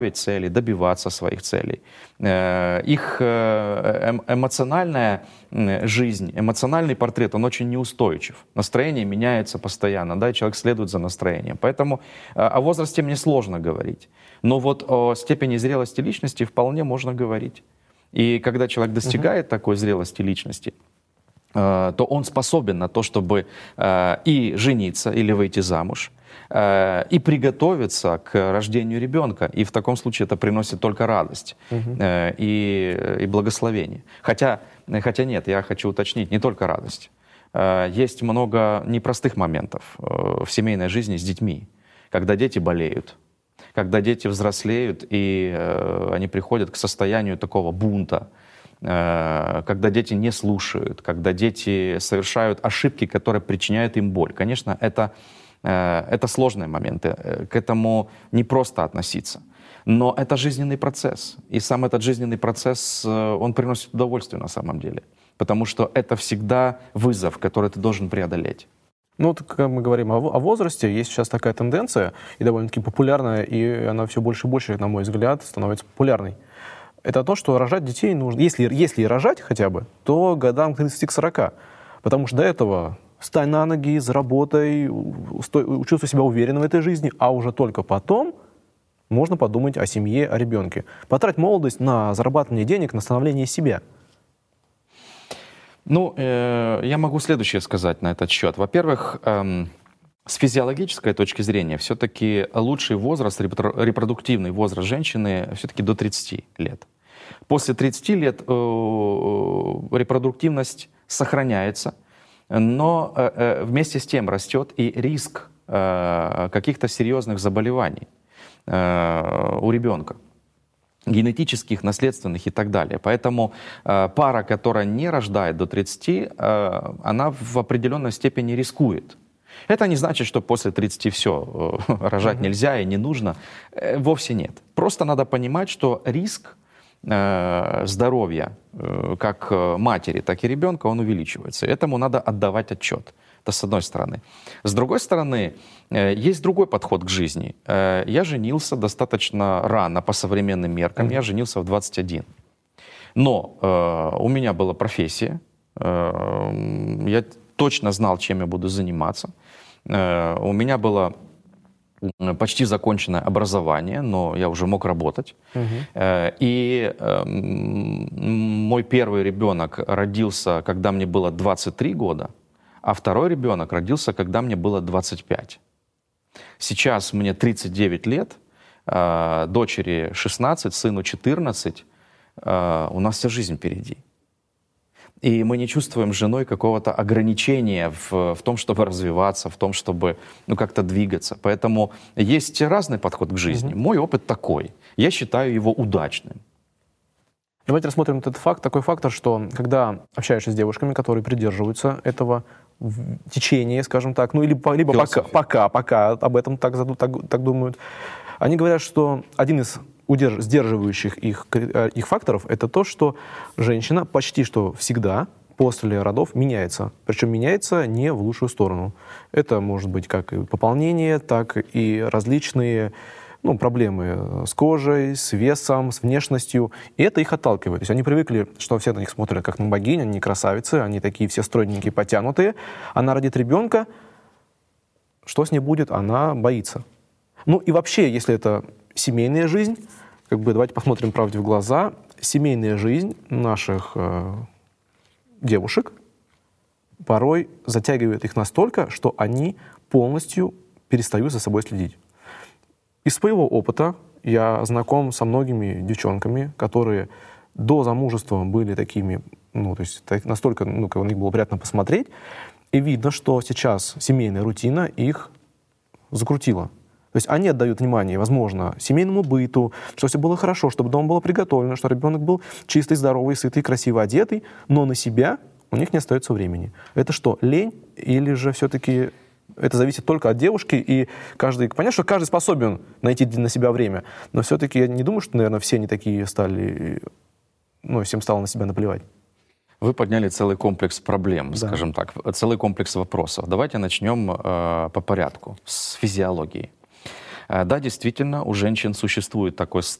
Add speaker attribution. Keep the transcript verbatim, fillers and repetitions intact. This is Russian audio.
Speaker 1: цели, добиваться своих целей. Их эмоциональная жизнь, эмоциональный портрет, он очень неустойчив. Настроение меняется постоянно, да, и человек следует за настроением. Поэтому о возрасте мне сложно говорить. Но вот о степени зрелости личности вполне можно говорить. И когда человек достигает uh-huh. такой зрелости личности, то он способен на то, чтобы и жениться, или выйти замуж, и приготовиться к рождению ребенка. И в таком случае это приносит только радость uh-huh. и, и благословение. Хотя, хотя нет, я хочу уточнить, не только радость. Есть много непростых моментов в семейной жизни с детьми, когда дети болеют, когда дети взрослеют, и они приходят к состоянию такого бунта, когда дети не слушают, когда дети совершают ошибки, которые причиняют им боль. Конечно, это, это сложные моменты, к этому непросто относиться. Но это жизненный процесс. И сам этот жизненный процесс, он приносит удовольствие на самом деле. Потому что это всегда вызов, который ты должен преодолеть.
Speaker 2: Ну, вот, когда мы говорим о, о возрасте, есть сейчас такая тенденция, и довольно-таки популярная, и она все больше и больше, на мой взгляд, становится популярной. Это то, что рожать детей нужно, если, если и рожать хотя бы, то годам к тридцати к сорока. Потому что до этого встань на ноги, заработай, чувствуй себя уверенно в этой жизни, а уже только потом можно подумать о семье, о ребенке. Потрать молодость на зарабатывание денег, на становление себя.
Speaker 1: Ну, э, я могу следующее сказать на этот счет. Во-первых, эм, с физиологической точки зрения, все-таки лучший возраст, репродуктивный возраст женщины все-таки до тридцати лет. После тридцати лет э, репродуктивность сохраняется, но э, вместе с тем растет и риск э, каких-то серьезных заболеваний э, у ребенка. Генетических, наследственных и так далее. Поэтому э, пара, которая не рождает до тридцати, э, она в определенной степени рискует. Это не значит, что после тридцати все, э, рожать mm-hmm. нельзя и не нужно. Э, вовсе нет. Просто надо понимать, что риск э, здоровья э, как матери, так и ребенка, он увеличивается. Этому надо отдавать отчет. Это с одной стороны. С другой стороны, есть другой подход к жизни. Я женился достаточно рано по современным меркам. Mm-hmm. Я женился в двадцать один. Но э, у меня была профессия. Э, я точно знал, чем я буду заниматься. Э, у меня было почти законченное образование, но я уже мог работать. Uh-huh. Э, и э, мой первый ребенок родился, когда мне было двадцать три года. А второй ребенок родился, когда мне было двадцать пять. Сейчас мне тридцать девять лет, э, дочери шестнадцать, сыну четырнадцать. Э, у нас вся жизнь впереди. И мы не чувствуем с женой какого-то ограничения в, в том, чтобы развиваться, в том, чтобы ну, как-то двигаться. Поэтому есть разный подход к жизни. Mm-hmm. Мой опыт такой. Я считаю его удачным.
Speaker 2: Давайте рассмотрим этот факт, такой фактор, что когда общаешься с девушками, которые придерживаются этого течения, скажем так, ну или либо пока, пока, пока об этом так, так, так думают, они говорят, что один из удерж, сдерживающих их, их факторов это то, что женщина почти что всегда после родов меняется. Причем меняется не в лучшую сторону. Это может быть как и пополнение, так и различные ну, проблемы с кожей, с весом, с внешностью. И это их отталкивает. То есть они привыкли, что все на них смотрят как на богинь, они красавицы, они такие все стройненькие, потянутые. Она родит ребенка, что с ней будет? Она боится. Ну и вообще, если это семейная жизнь, как бы давайте посмотрим правде в глаза, семейная жизнь наших э, девушек порой затягивает их настолько, что они полностью перестают за собой следить. Из своего опыта я знаком со многими девчонками, которые до замужества были такими, ну, то есть так, настолько, ну, как у них было приятно посмотреть, и видно, что сейчас семейная рутина их закрутила. То есть они отдают внимание, возможно, семейному быту, что все было хорошо, чтобы дом было приготовлено, что ребенок был чистый, здоровый, сытый, красиво одетый, но на себя у них не остается времени. Это что, лень или же все-таки это зависит только от девушки, и каждый... Понятно, что каждый способен найти на себя время, но все-таки я не думаю, что, наверное, все они такие стали... Ну, всем стало на себя наплевать.
Speaker 1: Вы подняли целый комплекс проблем,
Speaker 2: да.
Speaker 1: скажем так, целый комплекс вопросов. Давайте начнем э, по порядку, с физиологии. Да, действительно, у женщин существует такой,